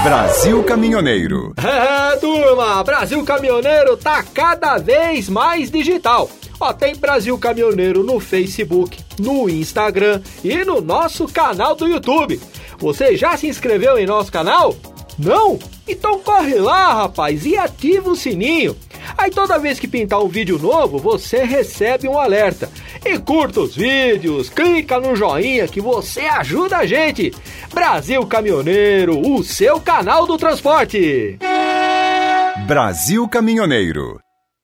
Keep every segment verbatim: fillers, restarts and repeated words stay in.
Brasil Caminhoneiro. É, turma, Brasil Caminhoneiro tá cada vez mais digital. Ó, tem Brasil Caminhoneiro no Facebook, no Instagram e no nosso canal do YouTube. Você já se inscreveu em nosso canal? Não? Então corre lá, rapaz, e ativa o sininho. Aí toda vez que pintar um vídeo novo, você recebe um alerta. E curta os vídeos, clica no joinha que você ajuda a gente. Brasil Caminhoneiro, o seu canal do transporte. Brasil Caminhoneiro.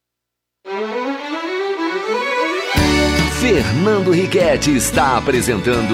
Fernando Riquetti está apresentando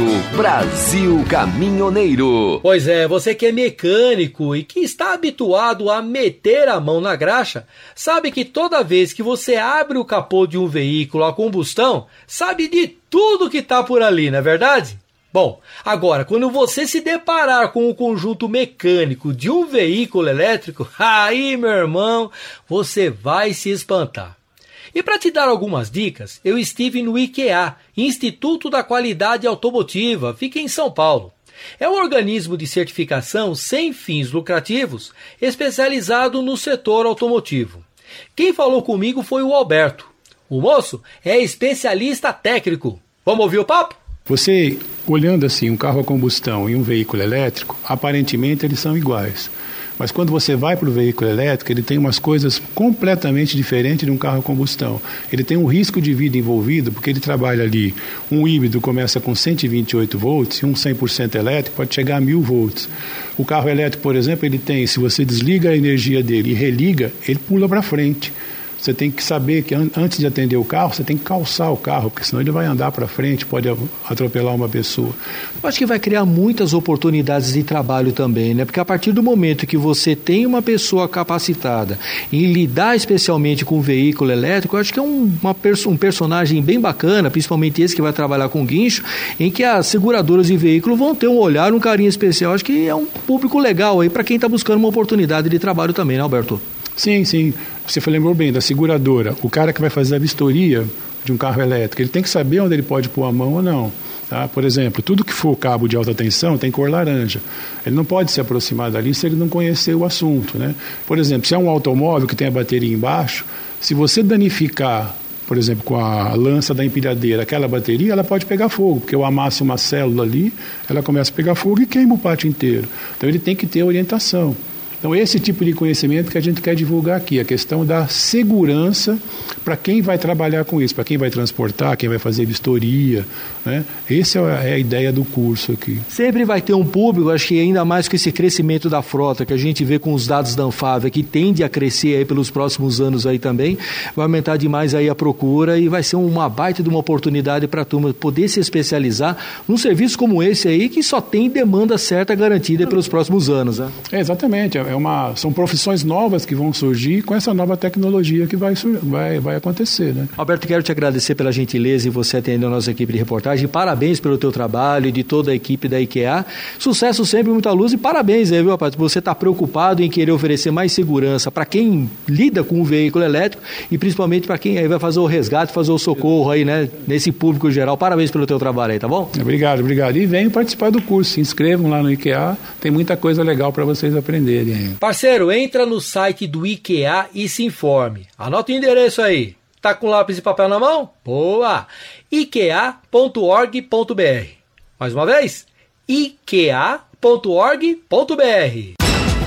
Brasil Caminhoneiro. Pois é, você que é mecânico e que está habituado a meter a mão na graxa, sabe que toda vez que você abre o capô de um veículo a combustão, sabe de tudo que está por ali, não é verdade? Bom, agora, quando você se deparar com o conjunto mecânico de um veículo elétrico, aí, meu irmão, você vai se espantar. E para te dar algumas dicas, eu estive no I Q A, Instituto da Qualidade Automotiva, fica em São Paulo. É um organismo de certificação sem fins lucrativos, especializado no setor automotivo. Quem falou comigo foi o Alberto. O moço é especialista técnico. Vamos ouvir o papo? Você, olhando assim um carro a combustão e um veículo elétrico, aparentemente eles são iguais. Mas quando você vai para o veículo elétrico, ele tem umas coisas completamente diferentes de um carro a combustão. Ele tem um risco de vida envolvido, porque ele trabalha ali, um híbrido começa com cento e vinte e oito volts e um cem por cento elétrico pode chegar a mil volts. O carro elétrico, por exemplo, ele tem, se você desliga a energia dele e religa, ele pula para frente. Você tem que saber que antes de atender o carro, você tem que calçar o carro, porque senão ele vai andar para frente, pode atropelar uma pessoa. Eu acho que vai criar muitas oportunidades de trabalho também, né? Porque a partir do momento que você tem uma pessoa capacitada em lidar especialmente com o veículo elétrico, eu acho que é um, uma perso- um personagem bem bacana, principalmente esse que vai trabalhar com guincho, em que as seguradoras de veículo vão ter um olhar, um carinho especial. Eu acho que é um público legal aí para quem está buscando uma oportunidade de trabalho também, né, Alberto? Sim, sim. Você lembrou bem da seguradora. O cara que vai fazer a vistoria de um carro elétrico, ele tem que saber onde ele pode pôr a mão ou não. Tá? Por exemplo, tudo que for cabo de alta tensão tem cor laranja. Ele não pode se aproximar dali se ele não conhecer o assunto, né? Por exemplo, se é um automóvel que tem a bateria embaixo, se você danificar, por exemplo, com a lança da empilhadeira, aquela bateria, ela pode pegar fogo, porque eu amasso uma célula ali, ela começa a pegar fogo e queima o pátio inteiro. Então ele tem que ter orientação. Então, esse tipo de conhecimento que a gente quer divulgar aqui, a questão da segurança para quem vai trabalhar com isso, para quem vai transportar, quem vai fazer vistoria, né? Essa é a ideia do curso aqui. Sempre vai ter um público, acho que ainda mais com esse crescimento da frota, que a gente vê com os dados da Anfávia, que tende a crescer aí pelos próximos anos aí também, vai aumentar demais aí a procura e vai ser uma baita de uma oportunidade para a turma poder se especializar num serviço como esse aí, que só tem demanda certa garantida pelos próximos anos, né? É, exatamente. É uma, são profissões novas que vão surgir com essa nova tecnologia que vai, vai, vai acontecer, né? Alberto, quero te agradecer pela gentileza e você atendendo a nossa equipe de reportagem. Parabéns pelo teu trabalho e de toda a equipe da I Q A. Sucesso sempre, muita luz e parabéns aí, viu, rapaz? Você está preocupado em querer oferecer mais segurança para quem lida com o veículo elétrico e principalmente para quem aí vai fazer o resgate, fazer o socorro aí, né? Nesse público geral. Parabéns pelo teu trabalho aí, tá bom? Obrigado, obrigado. E venham participar do curso. Se inscrevam lá no I Q A. Tem muita coisa legal para vocês aprenderem aí. Parceiro, entra no site do I Q A e se informe. Anota o endereço aí. Tá com lápis e papel na mão? Boa! i q a ponto org ponto b r. Mais uma vez? i q a ponto org ponto b r.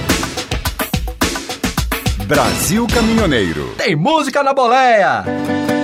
Brasil Caminhoneiro. Tem música na boleia!